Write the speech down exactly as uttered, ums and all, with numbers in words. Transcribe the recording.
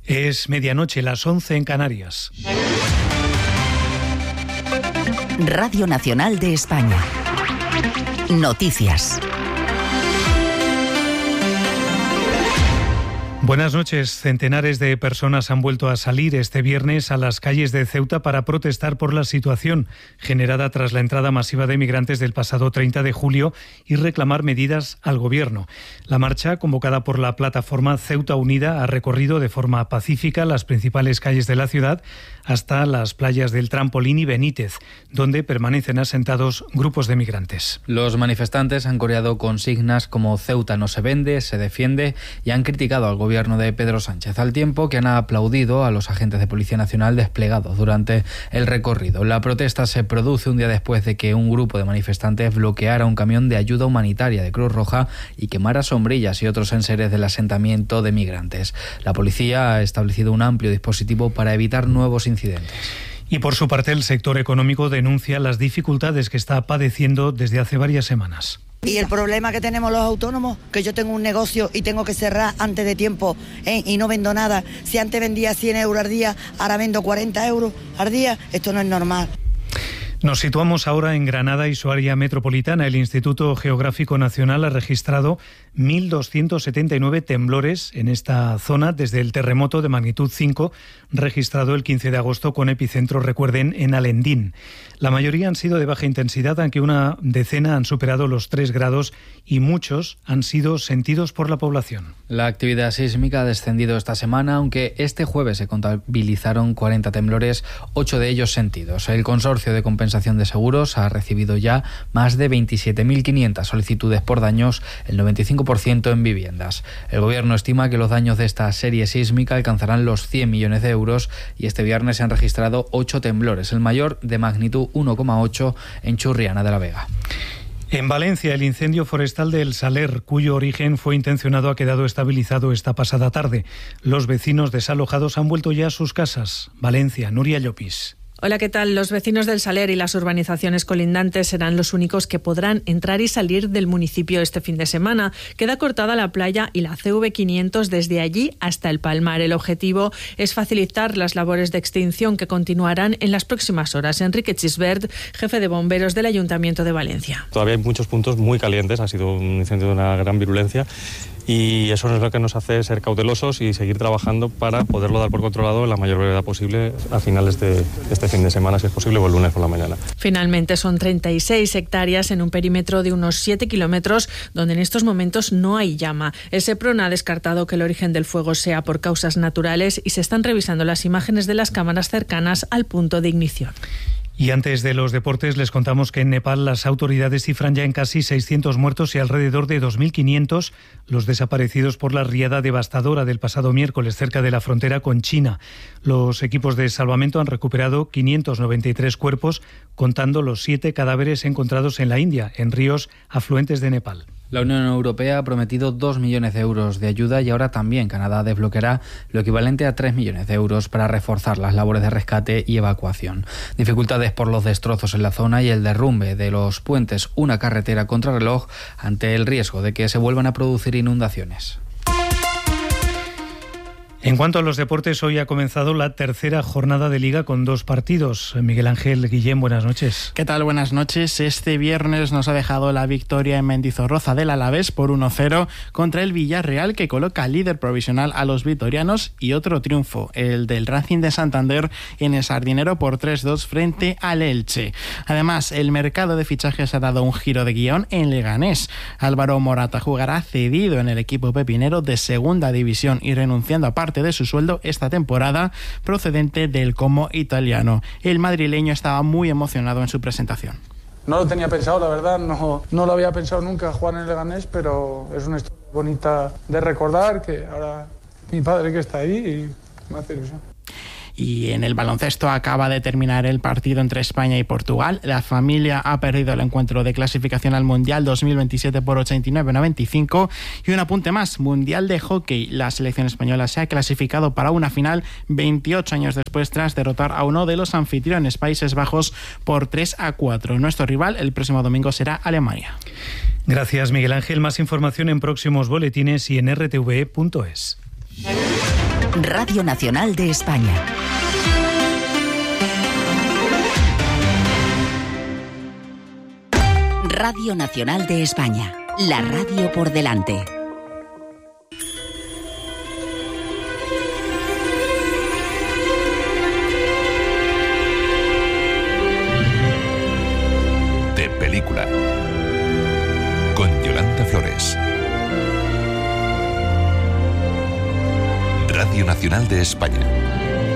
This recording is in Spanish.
Es medianoche, las once en Canarias. Radio Nacional de España. Noticias. Buenas noches. Centenares de personas han vuelto a salir este viernes a las calles de Ceuta para protestar por la situación generada tras la entrada masiva de migrantes del pasado treinta de julio y reclamar medidas al gobierno. La marcha, convocada por la plataforma Ceuta Unida, ha recorrido de forma pacífica las principales calles de la ciudad hasta las playas del Trampolín y Benítez, donde permanecen asentados grupos de migrantes. Los manifestantes han coreado consignas como Ceuta no se vende, se defiende y han criticado al gobierno de Pedro Sánchez, al tiempo que han aplaudido a los agentes de Policía Nacional desplegados durante el recorrido. La protesta se produce un día después de que un grupo de manifestantes bloqueara un camión de ayuda humanitaria de Cruz Roja y quemara sombrillas y otros enseres del asentamiento de migrantes. La policía ha establecido un amplio dispositivo para evitar nuevos incidentes. Y por su parte, el sector económico denuncia las dificultades que está padeciendo desde hace varias semanas. Y el problema que tenemos los autónomos, que yo tengo un negocio y tengo que cerrar antes de tiempo, ¿eh? y no vendo nada. Si antes vendía cien euros al día, ahora vendo cuarenta euros al día. Esto no es normal. Nos situamos ahora en Granada y su área metropolitana. El Instituto Geográfico Nacional ha registrado mil doscientos setenta y nueve temblores en esta zona desde el terremoto de magnitud cinco registrado el quince de agosto con epicentro, recuerden, en Alendín. La mayoría han sido de baja intensidad, aunque una decena han superado los tres grados y muchos han sido sentidos por la población. La actividad sísmica ha descendido esta semana, aunque este jueves se contabilizaron cuarenta temblores, ocho de ellos sentidos. El Consorcio de Compensación de Seguros ha recibido ya más de veintisiete mil quinientas solicitudes por daños, el noventa y cinco por ciento en viviendas. El Gobierno estima que los daños de esta serie sísmica alcanzarán los cien millones de euros y este viernes se han registrado ocho temblores, el mayor de magnitud uno coma ocho en Churriana de la Vega. En Valencia, el incendio forestal del Saler, cuyo origen fue intencionado, ha quedado estabilizado esta pasada tarde. Los vecinos desalojados han vuelto ya a sus casas. Valencia, Nuria Llopis. Hola, ¿qué tal? Los vecinos del Saler y las urbanizaciones colindantes serán los únicos que podrán entrar y salir del municipio este fin de semana. Queda cortada la playa y la C V quinientos desde allí hasta el Palmar. El objetivo es facilitar las labores de extinción que continuarán en las próximas horas. Enrique Chisbert, jefe de bomberos del Ayuntamiento de Valencia. Todavía hay muchos puntos muy calientes, ha sido un incendio de una gran virulencia. Y eso es lo que nos hace ser cautelosos y seguir trabajando para poderlo dar por controlado en la mayor brevedad posible a finales de este fin de semana, si es posible, o el lunes por la mañana. Finalmente son treinta y seis hectáreas en un perímetro de unos siete kilómetros donde en estos momentos no hay llama. El SEPRON ha descartado que el origen del fuego sea por causas naturales y se están revisando las imágenes de las cámaras cercanas al punto de ignición. Y antes de los deportes les contamos que en Nepal las autoridades cifran ya en casi seiscientos muertos y alrededor de dos mil quinientos los desaparecidos por la riada devastadora del pasado miércoles cerca de la frontera con China. Los equipos de salvamento han recuperado quinientos noventa y tres cuerpos, contando los siete cadáveres encontrados en la India, en ríos afluentes de Nepal. La Unión Europea ha prometido dos millones de euros de ayuda y ahora también Canadá desbloqueará lo equivalente a tres millones de euros para reforzar las labores de rescate y evacuación. Dificultades por los destrozos en la zona y el derrumbe de los puentes, una carretera contrarreloj ante el riesgo de que se vuelvan a producir inundaciones. En cuanto a los deportes, hoy ha comenzado la tercera jornada de Liga con dos partidos. Miguel Ángel Guillén, buenas noches. ¿Qué tal? Buenas noches. Este viernes nos ha dejado la victoria en Mendizorroza del Alavés por uno cero contra el Villarreal, que coloca líder provisional a los vitorianos, y otro triunfo, el del Racing de Santander en el Sardinero por tres dos frente al Elche. Además, el mercado de fichajes ha dado un giro de guión en Leganés. Álvaro Morata jugará cedido en el equipo pepinero de segunda división y renunciando a parte de su sueldo esta temporada, procedente del Como italiano. El madrileño estaba muy emocionado en su presentación. No lo tenía pensado, la verdad, no, no lo había pensado nunca jugar en el Leganés, pero es una historia bonita de recordar, que ahora mi padre que está ahí y me hace ilusión. Y en el baloncesto acaba de terminar el partido entre España y Portugal. La familia ha perdido el encuentro de clasificación al Mundial dos mil veintisiete por ochenta y nueve a noventa y cinco. Y un apunte más, Mundial de Hockey. La selección española se ha clasificado para una final veintiocho años después, tras derrotar a uno de los anfitriones, Países Bajos, por tres a cuatro. Nuestro rival el próximo domingo será Alemania. Gracias, Miguel Ángel. Más información en próximos boletines y en r t v e punto es. Radio Nacional de España. Radio Nacional de España. La radio por delante. De película. Con Yolanda Flores. Radio Nacional de España.